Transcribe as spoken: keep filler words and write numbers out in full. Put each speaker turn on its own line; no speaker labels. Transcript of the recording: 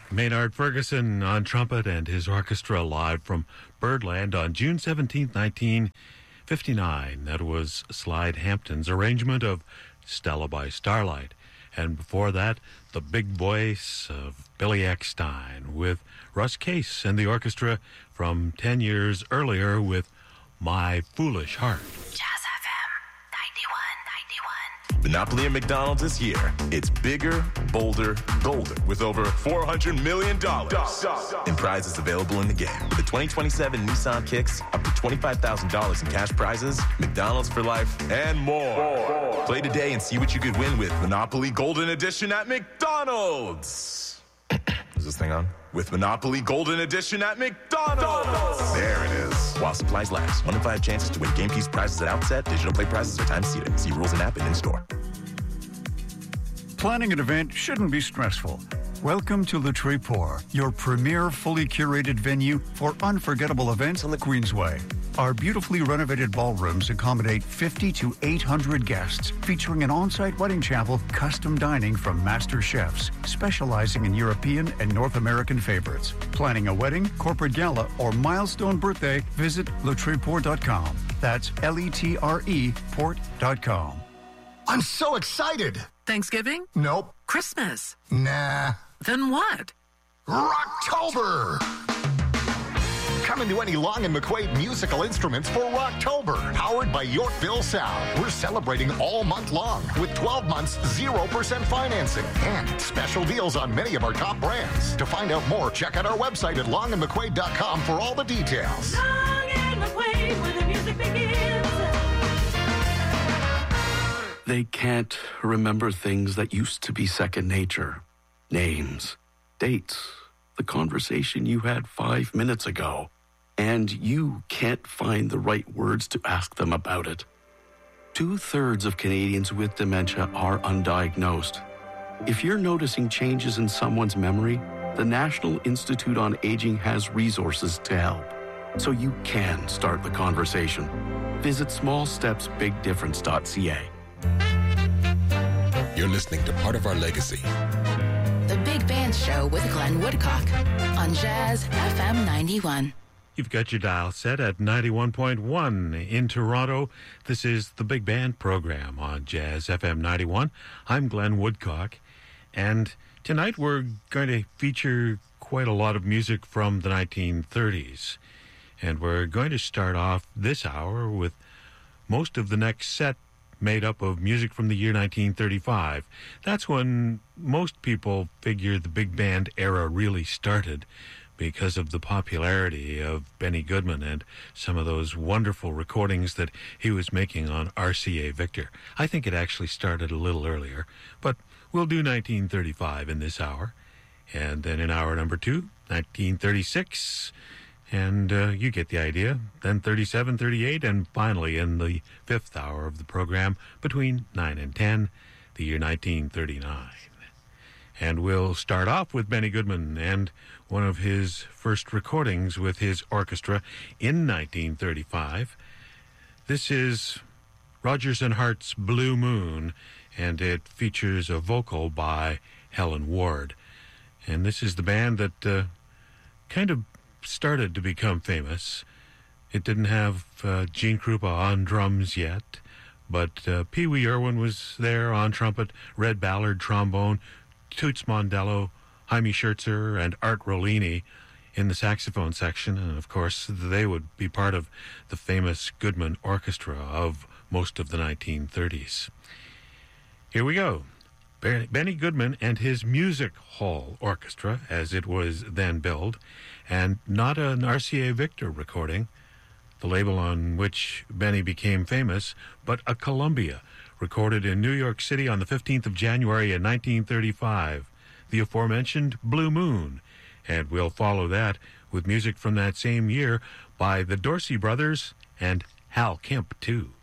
Maynard Ferguson on trumpet and his orchestra live from Birdland on June seventeenth, nineteen fifty-nine. That was Slide Hampton's arrangement of Stella by Starlight. And before that, the big voice of Billy Eckstine with Russ Case and the orchestra from ten years earlier with My Foolish Heart.
Jazz F M ninety-one ninety-one.
Monopoly at McDonald's this year. It's bigger, bolder, bolder with over four hundred million dollars in prizes available in the game. With the twenty twenty-seven Nissan Kicks, up to twenty-five thousand dollars in cash prizes, McDonald's for life, and more. more. Play today and see what you could win with Monopoly Golden Edition at McDonald's. Is this thing on? With Monopoly Golden Edition at McDonald's. There it is. While supplies last. One in five chances to win game piece prizes at outset. Digital play prizes are time seated. See rules and app and in store.
Planning an event shouldn't be stressful. Welcome to Le Tréport, your premier fully curated venue for unforgettable events on the Queensway. Our beautifully renovated ballrooms accommodate fifty to eight hundred guests, featuring an on-site wedding chapel, custom dining from master chefs, specializing in European and North American favorites. Planning a wedding, corporate gala, or milestone birthday, visit le tréport dot com. That's L E T R E port dot com.
I'm so excited!
Thanksgiving?
Nope.
Christmas?
Nah.
Then what?
Rocktober! Come into any Long and McQuaid musical instruments for Rocktober, powered by Yorkville Sound. We're celebrating all month long with twelve months, zero percent financing and special deals on many of our top brands. To find out more, check out our website at long and mcquaid dot com for all the details.
Long and McQuaid, where the music begins.
They can't remember things that used to be second nature. Names, dates, the conversation you had five minutes ago. And you can't find the right words to ask them about it. Two-thirds of Canadians with dementia are undiagnosed. If you're noticing changes in someone's memory, the National Institute on Aging has resources to help. So you can start the conversation. Visit small steps big difference dot c a.
You're listening to Part of Our Legacy.
The Big Band Show with Glenn Woodcock on Jazz F M ninety-one.
You've got your dial set at ninety-one point one in Toronto. This is the Big Band program on Jazz F M ninety-one. I'm Glenn Woodcock, and tonight we're going to feature quite a lot of music from the nineteen thirties. And we're going to start off this hour with most of the next set made up of music from the year nineteen thirty-five. That's when most people figure the big band era really started, because of the popularity of Benny Goodman and some of those wonderful recordings that he was making on R C A Victor. I think it actually started a little earlier, but we'll do nineteen thirty-five in this hour. And then in hour number two, nineteen thirty-six, and uh, you get the idea. Then thirty-seven, thirty-eight, and finally in the fifth hour of the program, between nine and ten, the year nineteen thirty-nine. And we'll start off with Benny Goodman and one of his first recordings with his orchestra in nineteen thirty-five. This is Rodgers and Hart's Blue Moon, and it features a vocal by Helen Ward. And this is the band that uh, kind of started to become famous. It didn't have uh, Gene Krupa on drums yet, but uh, Pee Wee Irwin was there on trumpet, Red Ballard trombone, Toots Mondello, Jaime Schertzer, and Art Rollini in the saxophone section. And, of course, they would be part of the famous Goodman Orchestra of most of the nineteen thirties. Here we go. Benny Goodman and his Music Hall Orchestra, as it was then billed, and not an R C A Victor recording, the label on which Benny became famous, but a Columbia, recorded in New York City on the fifteenth of January in nineteen thirty-five, the aforementioned Blue Moon. And we'll follow that with music from that same year by the Dorsey Brothers and Hal Kemp, too.